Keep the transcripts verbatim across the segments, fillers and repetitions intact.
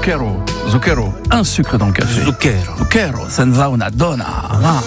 zucchero, zucchero, un sucre dans le café. Zucchero. Zucchero, senza una donna. Ah.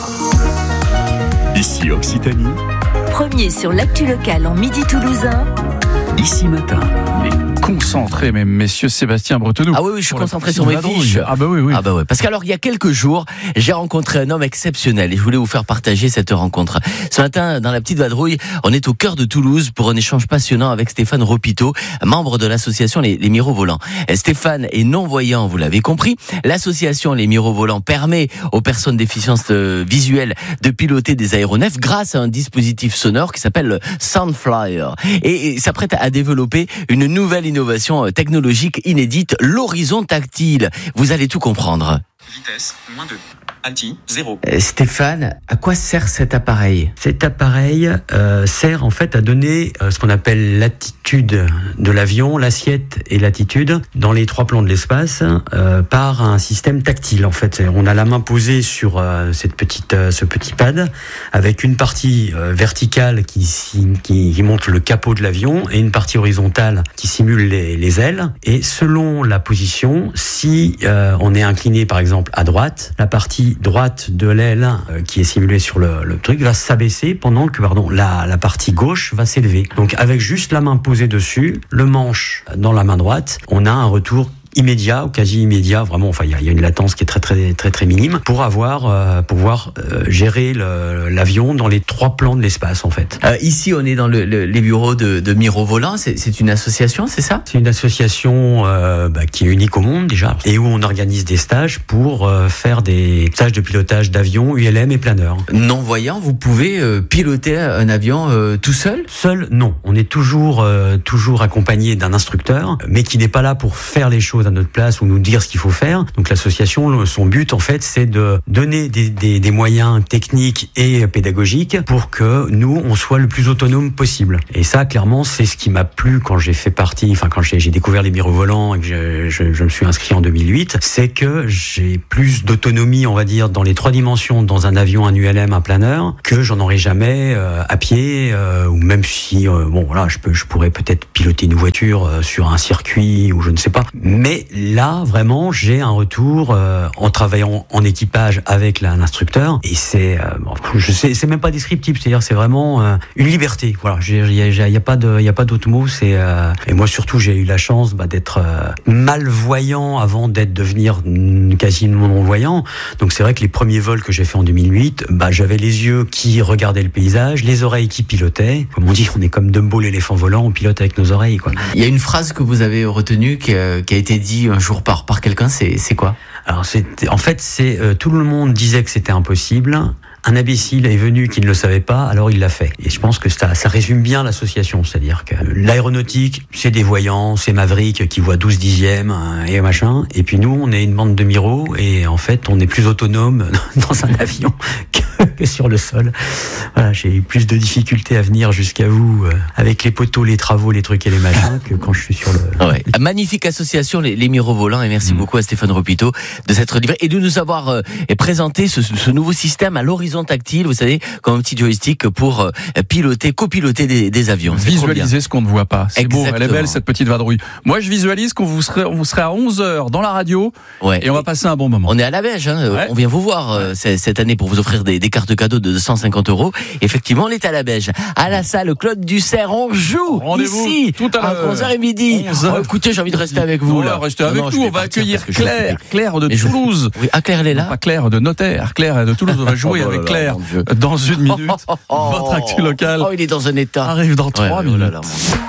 Ici Occitanie, Premier sur l'actu locale en Midi Toulousain. ici matin. Il est concentré, mais messieurs Sébastien Bretenou. Ah oui, oui, je suis Pour la concentré petite sur mes vadrouille. fiches. Ah bah oui, oui. Ah bah ouais. Parce qu'alors, il y a quelques jours, j'ai rencontré un homme exceptionnel et je voulais vous faire partager cette rencontre. Ce matin, dans la petite vadrouille, on est au cœur de Toulouse pour un échange passionnant avec Stéphane Ropito, membre de l'association Les, Les Mirovolants. Stéphane est non-voyant, vous l'avez compris. L'association Les Mirovolants permet aux personnes déficientes visuelles de piloter des aéronefs grâce à un dispositif sonore qui s'appelle le Soundflyer. Et, et s'apprête à développer une nouvelle innovation technologique inédite, l'horizon tactile. Vous allez tout comprendre. Vitesse, moins deux. Alti, zéro. Euh, Stéphane, à quoi sert cet appareil ? Cet appareil euh, sert en fait à donner euh, ce qu'on appelle l'attitude de l'avion, l'assiette et l'attitude dans les trois plans de l'espace euh, par un système tactile. En fait, on a la main posée sur euh, cette petite, euh, ce petit pad avec une partie euh, verticale qui, qui, qui montre le capot de l'avion et une partie horizontale qui simule les, les ailes. Et selon la position, si euh, on est incliné par exemple à droite, la partie droite de l'aile euh, qui est simulée sur le, le truc va s'abaisser pendant que pardon la, la partie gauche va s'élever. Donc avec juste la main posée dessus, le manche dans la main droite, on a un retour immédiat ou quasi immédiat, vraiment. Enfin, il y a, y a une latence qui est très très très très minime pour avoir euh, pouvoir euh, gérer le, l'avion dans les trois plans de l'espace en fait. Euh, ici, on est dans le, le, les bureaux de, de Mirovolants. C'est, c'est une association, c'est ça ? C'est une association euh, bah, qui est unique au monde déjà et où on organise des stages pour euh, faire des stages de pilotage d'avion, U L M et planeur. Non-voyant, vous pouvez euh, piloter un avion euh, tout seul ? Seul, non. On est toujours euh, toujours accompagné d'un instructeur, mais qui n'est pas là pour faire les choses à notre place ou nous dire ce qu'il faut faire. Donc l'association, son but en fait, c'est de donner des, des, des moyens techniques et pédagogiques pour que nous, on soit le plus autonome possible. Et ça, clairement, c'est ce qui m'a plu quand j'ai fait partie, enfin quand j'ai, j'ai découvert les Mirovolants et que je, je, je me suis inscrit en deux mille huit, c'est que j'ai plus d'autonomie, on va dire, dans les trois dimensions, dans un avion, un U L M, un planeur, que j'en aurais jamais euh, à pied, euh, ou même si, euh, bon voilà, je peux, je pourrais peut-être piloter une voiture euh, sur un circuit ou je ne sais pas. Mais là, vraiment, j'ai un retour euh, en travaillant en équipage avec la, l'instructeur, et c'est, euh, bon, je sais, c'est même pas descriptif, c'est-à-dire c'est vraiment euh, une liberté. Voilà, il y a, y a pas de, il y a pas d'autre mot. C'est euh, et moi surtout, j'ai eu la chance bah, d'être euh, malvoyant avant d'être devenir quasiment non-voyant. Donc c'est vrai que les premiers vols que j'ai fait en deux mille huit, bah j'avais les yeux qui regardaient le paysage, les oreilles qui pilotaient. Comme on dit, on est comme Dumbo l'éléphant volant, on pilote avec nos oreilles, quoi. Il y a une phrase que vous avez retenue qui a, qui a été dit un jour par, par quelqu'un, c'est, c'est quoi ? Alors c'est, en fait, c'est euh, tout le monde disait que c'était impossible. Un imbécile est venu qui ne le savait pas, alors il l'a fait. Et je pense que ça, ça résume bien l'association, c'est-à-dire que l'aéronautique, c'est des voyants, c'est Maverick qui voit douze dixièmes et machin. Et puis nous, on est une bande de miros et en fait, on est plus autonome dans un avion que, que sur le sol. Voilà, j'ai eu plus de difficultés à venir jusqu'à vous euh, avec les poteaux, les travaux, les trucs et les machins que quand je suis sur le... Ouais. Magnifique association, les, les Mirovolants, et merci mmh. beaucoup à Stéphane Ropito de s'être livré et de nous avoir euh, présenté ce, ce nouveau système à l'horizon tactile, vous savez, comme un petit joystick pour euh, piloter, copiloter des, des avions. C'est visualiser ce qu'on ne voit pas. C'est Exactement. beau, elle est belle cette petite vadrouille. Moi, je visualise qu'on vous serait, on vous serait à onze heures dans la radio, ouais. et on va passer un bon moment. On est à la Beige, hein. Ouais. On vient vous voir euh, cette année pour vous offrir des, des cartes cadeaux de deux cent cinquante euros. Effectivement, on est à la Beige, à la salle Claude Dussert. On joue Rendez-vous ici tout à l'heure, à onze heures midi. onze heures. Oh, écoutez, j'ai envie de rester avec vous. Non, là. Restez avec non, nous. On va accueillir Claire, Claire de Mais Toulouse. Je... Oui, ah, Claire, elle est là. Non, pas Claire de Notaire. Claire de Toulouse. On va jouer oh, avec là, Claire là, dans une minute. Oh, oh, oh, Votre actu locale. Oh, il est dans un état. Arrive dans trois ouais, minutes. Oh là là,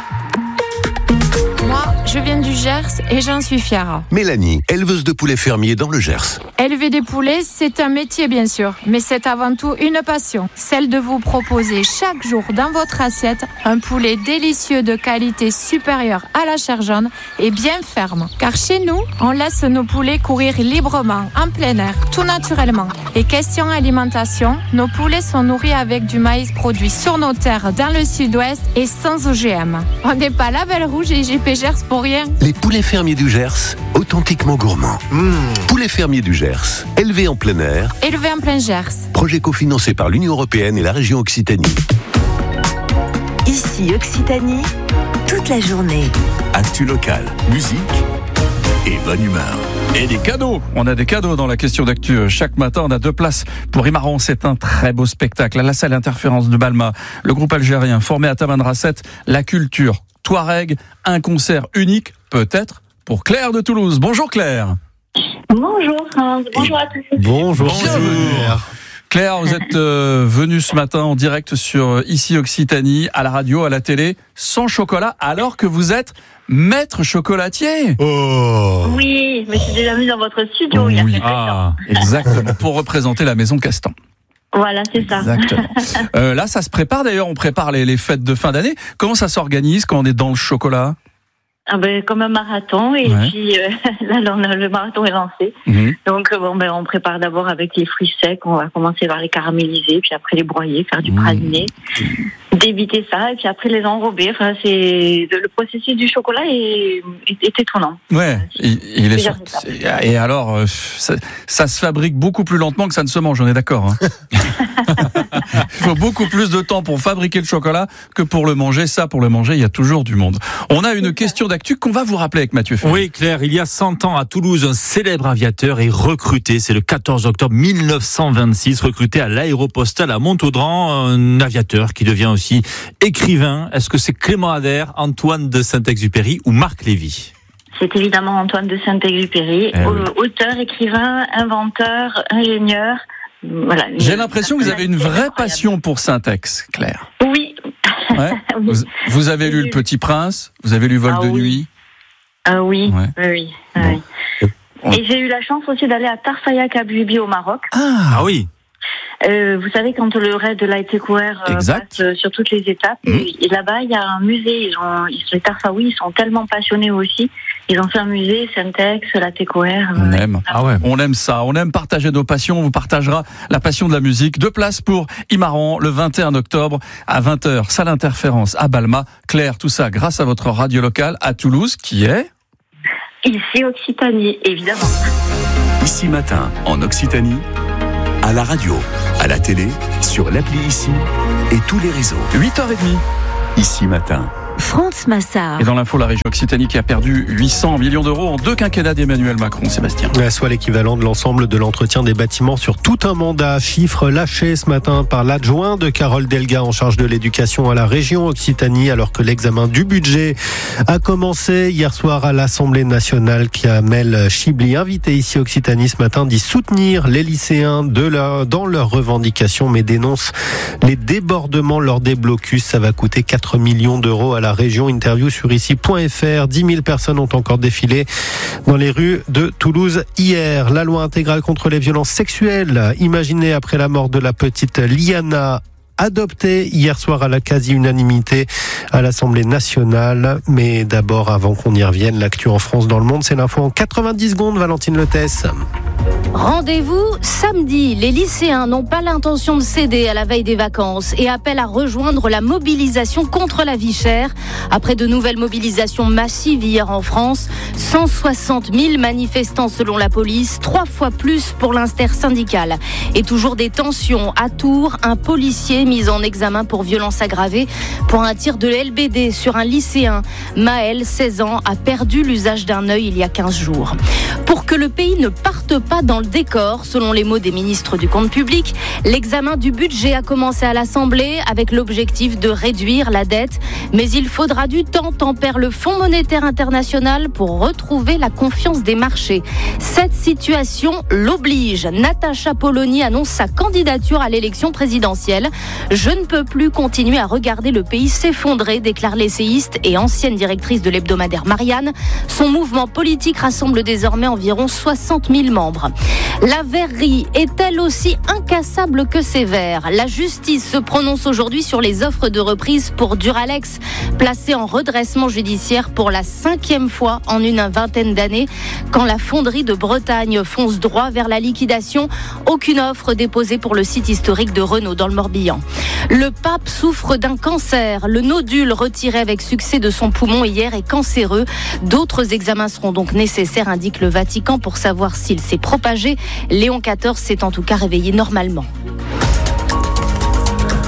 moi, je viens du Gers et j'en suis fière. Mélanie, éleveuse de poulets fermiers dans le Gers. Élever des poulets, c'est un métier bien sûr, mais c'est avant tout une passion. Celle de vous proposer chaque jour dans votre assiette un poulet délicieux de qualité supérieure à la chair jaune et bien ferme. Car chez nous, on laisse nos poulets courir librement, en plein air, tout naturellement. Et question alimentation, nos poulets sont nourris avec du maïs produit sur nos terres dans le sud-ouest et sans O G M. On n'est pas Label Rouge et G P Gers pour rien. Les poulets fermiers du Gers, authentiquement gourmands. Mmh. Poulets fermiers du Gers, élevés en plein air. Élevés en plein Gers. Projet cofinancé par l'Union européenne et la région Occitanie. Ici Occitanie, toute la journée. Actu locale, musique et bonne humeur. Et des cadeaux. On a des cadeaux dans la question d'actu. Chaque matin, on a deux places pour Imaron. C'est un très beau spectacle à la salle Interférence de Balma. Le groupe algérien formé à Tamanrasset, la culture Touareg, un concert unique, peut-être, pour Claire de Toulouse. Bonjour Claire. Bonjour Franck, bonjour à tous. Bonjour. Bonjour. Claire, vous êtes euh, venue ce matin en direct sur Ici Occitanie, à la radio, à la télé, sans chocolat, alors que vous êtes maître chocolatier. Oh. Oui, je me suis déjà mise dans votre studio Oui. il y a quelques Ah, temps. exactement, pour représenter la maison Castan. Voilà, c'est ça. Exactement. Euh, là, ça se prépare d'ailleurs, on prépare les, les fêtes de fin d'année. Comment ça s'organise quand on est dans le chocolat ? Ah ben, comme un marathon, et Ouais. puis euh, là, le marathon est lancé. Mmh. Donc, euh, bon, ben, on prépare d'abord avec les fruits secs, on va commencer par les caraméliser, puis après les broyer, faire du Mmh. praliné, débiter ça, et puis après les enrober. Enfin, c'est le processus du chocolat est, est, est étonnant. Ouais, il, il est Plusieurs sorti. Et alors, euh, ça, ça se fabrique beaucoup plus lentement que ça ne se mange, on est d'accord. Hein. Il faut beaucoup plus de temps pour fabriquer le chocolat que pour le manger. Ça, pour le manger, il y a toujours du monde. On a une question d'actu qu'on va vous rappeler avec Mathieu Ferry. Oui, Claire, il y a cent ans à Toulouse, un célèbre aviateur est recruté. C'est le quatorze octobre mille neuf cent vingt-six, recruté à l'aéropostale à Montaudran, un aviateur qui devient aussi écrivain. Est-ce que c'est Clément Ader, Antoine de Saint-Exupéry ou Marc Lévy ? C'est évidemment Antoine de Saint-Exupéry, Eh oui. auteur, écrivain, inventeur, ingénieur. Voilà. J'ai l'impression que vous avez une vraie passion pour Saint-Ex, Claire. Oui. Ouais. Oui. Vous, vous avez lu Le Petit Prince, vous avez lu Vol Ah de oui. nuit. Ah oui, Ouais. oui, oui. Bon. oui. On- Et j'ai eu la chance aussi d'aller à Tarfaya Kabylie au Maroc. Ah, Ah oui. Euh, vous savez, quand le raid de l'A T Q R euh, Exact. passe euh, sur toutes les étapes, Mmh. et, et là-bas, il y a un musée. Ils ont, ils, les Tarfaouis, ils sont tellement passionnés aussi. Ils ont fait un musée, Saint-Ex, l'A T Q R. on euh, aime. Ah ouais. On aime ça, on aime partager nos passions, on vous partagera la passion de la musique. Deux places pour Imaron le vingt et un octobre à vingt heures, salle Interférence à Balma. Claire, tout ça grâce à votre radio locale à Toulouse qui est... Ici, Occitanie, évidemment. Ici Matin, en Occitanie, à la radio, à la télé, sur l'appli Ici et tous les réseaux. huit heures trente. Ici Matin. France Massard. Et dans l'info, la région Occitanie qui a perdu huit cents millions d'euros en deux quinquennats d'Emmanuel Macron, Sébastien. Soit l'équivalent de l'ensemble de l'entretien des bâtiments sur tout un mandat. Chiffre lâché ce matin par l'adjoint de Carole Delga en charge de l'éducation à la région Occitanie, alors que l'examen du budget a commencé hier soir à l'Assemblée nationale. Kamel Chibli, invité ici Occitanie ce matin, dit soutenir les lycéens de leur, dans leurs revendications, mais dénonce les débordements lors des blocus. Ça va coûter quatre millions d'euros à la région. Interview sur ici point f r. dix mille personnes ont encore défilé dans les rues de Toulouse hier. La loi intégrale contre les violences sexuelles, imaginée après la mort de la petite Liana, adoptée hier soir à la quasi-unanimité à l'Assemblée nationale. Mais d'abord, avant qu'on y revienne, l'actu en France, dans le monde, c'est l'info en quatre-vingt-dix secondes. Valentine Letès. Rendez-vous samedi. Les lycéens n'ont pas l'intention de céder à la veille des vacances et appellent à rejoindre la mobilisation contre la vie chère. Après de nouvelles mobilisations massives hier en France, cent soixante mille manifestants selon la police, trois fois plus pour l'intersyndicale. Et toujours des tensions. À Tours, un policier mis en examen pour violence aggravée pour un tir de L B D sur un lycéen. Maël, seize ans, a perdu l'usage d'un œil il y a quinze jours. Pour que le pays ne parte pas dans le décor, selon les mots des ministres du compte public, l'examen du budget a commencé à l'Assemblée avec l'objectif de réduire la dette. Mais il faudra du temps, tempère le Fonds monétaire international pour retrouver la confiance des marchés. Cette situation l'oblige. Natacha Polony annonce sa candidature à l'élection présidentielle. Je ne peux plus continuer à regarder le pays s'effondrer, déclare l'essayiste et ancienne directrice de l'hebdomadaire Marianne. Son mouvement politique rassemble désormais environ soixante mille membres. La verrerie est-elle aussi incassable que sévère ? La justice se prononce aujourd'hui sur les offres de reprise pour Duralex, placé en redressement judiciaire pour la cinquième fois en une vingtaine d'années. Quand la fonderie de Bretagne fonce droit vers la liquidation, aucune offre déposée pour le site historique de Renault dans le Morbihan. Le pape souffre d'un cancer. Le nodule retiré avec succès de son poumon hier est cancéreux. D'autres examens seront donc nécessaires, indique le Vatican, pour savoir s'il s'est propagé. Léon quatorze s'est en tout cas réveillé normalement.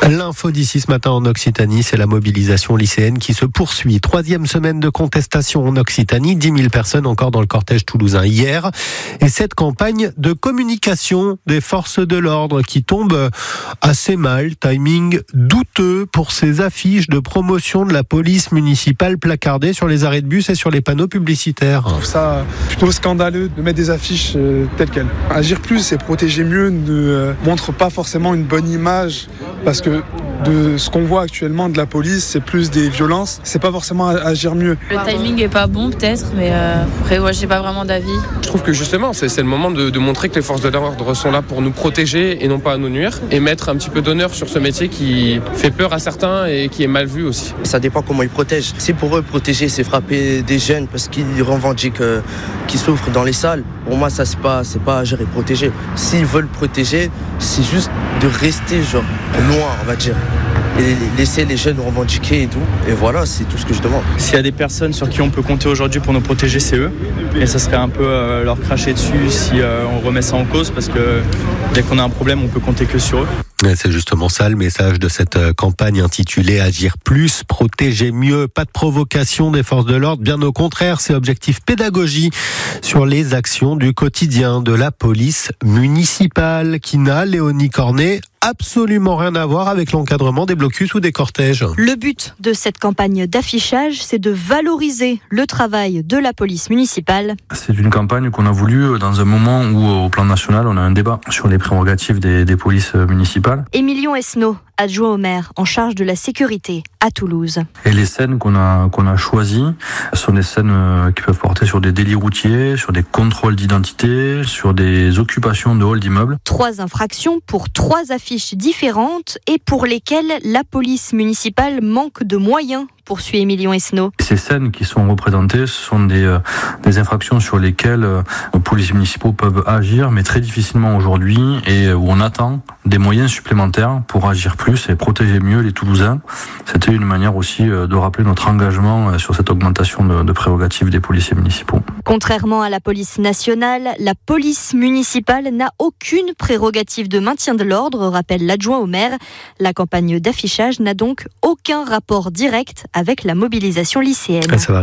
L'info d'ici ce matin en Occitanie, c'est la mobilisation lycéenne qui se poursuit. Troisième semaine de contestation en Occitanie, dix mille personnes encore dans le cortège toulousain hier. Et cette campagne de communication des forces de l'ordre qui tombe assez mal, timing douteux pour ces affiches de promotion de la police municipale placardées sur les arrêts de bus et sur les panneaux publicitaires. Je trouve ça plutôt scandaleux de mettre des affiches euh, telles quelles. Agir plus et protéger mieux ne euh, montre pas forcément une bonne image parce que de ce qu'on voit actuellement de la police, c'est plus des violences. C'est pas forcément agir mieux. Le timing est pas bon peut-être, mais euh, après ouais, j'ai pas vraiment d'avis. Je trouve que justement, c'est, c'est le moment de, de montrer que les forces de l'ordre sont là pour nous protéger et non pas à nous nuire, et mettre un petit peu d'honneur sur ce métier qui fait peur à certains et qui est mal vu aussi. Ça dépend comment ils protègent. Si pour eux protéger, c'est frapper des jeunes parce qu'ils revendiquent euh, qu'ils souffrent dans les salles. Pour moi, ça c'est pas c'est pas agir et protéger. S'ils veulent protéger, c'est juste de rester genre loin, on va dire. Et laisser les jeunes revendiquer et tout. Et voilà, c'est tout ce que je demande. S'il y a des personnes sur qui on peut compter aujourd'hui pour nous protéger, c'est eux. Et ça serait un peu euh, leur cracher dessus si euh, on remet ça en cause, parce que dès qu'on a un problème, on peut compter que sur eux. Et c'est justement ça le message de cette campagne intitulée Agir plus, protéger mieux. Pas de provocation des forces de l'ordre, bien au contraire, c'est objectif pédagogie sur les actions du quotidien de la police municipale qui n'a, Léonie Cornet, absolument rien à voir avec l'encadrement des blocus ou des cortèges. Le but de cette campagne d'affichage, c'est de valoriser le travail de la police municipale. C'est une campagne qu'on a voulu dans un moment où, au plan national, on a un débat sur les prérogatives des, des polices municipales. Émilion Esnault, adjoint au maire en charge de la sécurité à Toulouse. Et les scènes qu'on a, qu'on a choisies sont des scènes qui peuvent porter sur des délits routiers, sur des contrôles d'identité, sur des occupations de halls d'immeubles. Trois infractions pour trois affiches différentes et pour lesquelles la police municipale manque de moyens, poursuit Émilion Esnault. Ces scènes qui sont représentées, ce sont des, euh, des infractions sur lesquelles euh, les policiers municipaux peuvent agir, mais très difficilement aujourd'hui, et où on attend des moyens supplémentaires pour agir plus et protéger mieux les Toulousains. C'était une manière aussi euh, de rappeler notre engagement euh, sur cette augmentation de, de prérogatives des policiers municipaux. Contrairement à la police nationale, la police municipale n'a aucune prérogative de maintien de l'ordre, rappelle l'adjoint au maire. La campagne d'affichage n'a donc aucun rapport direct avec la mobilisation lycéenne. Ça va.